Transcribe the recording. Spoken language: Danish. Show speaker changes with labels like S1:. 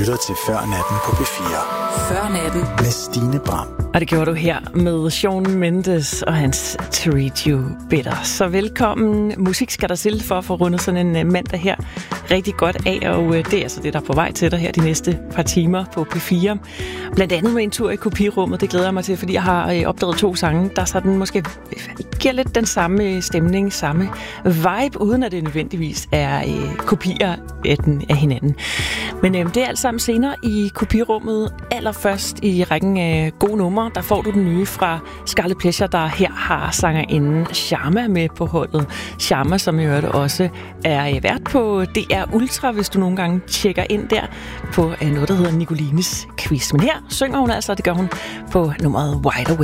S1: lytter til Før Natten på P4.
S2: Før Natten
S1: Med Stine Bram.
S3: Og det gjorde du her med Shawn Mendes og hans Treat You Better. Så velkommen. Musik skal der til for at få rundet sådan en mandag her rigtig godt af, og det er altså det, der er på vej til dig her de næste par timer på P4. Blandt andet med en tur i kopirummet, det glæder jeg mig til, fordi jeg har opdaget 2 sange, der sådan måske giver lidt den samme stemning, samme vibe, uden at det nødvendigvis er kopier af hinanden. Men det er alt sammen senere i kopirummet. Allerførst i rækken af gode numre, der får du den nye fra Scarlet Pleasure, der her har sangerinden Sharma med på holdet. Sharma, som jeg hørte også er vært på DR Ultra, hvis du nogle gange tjekker ind der på noget, der hedder Nicolines Quiz. Men her synger hun altså, det gør hun på nummeret Wide Awake.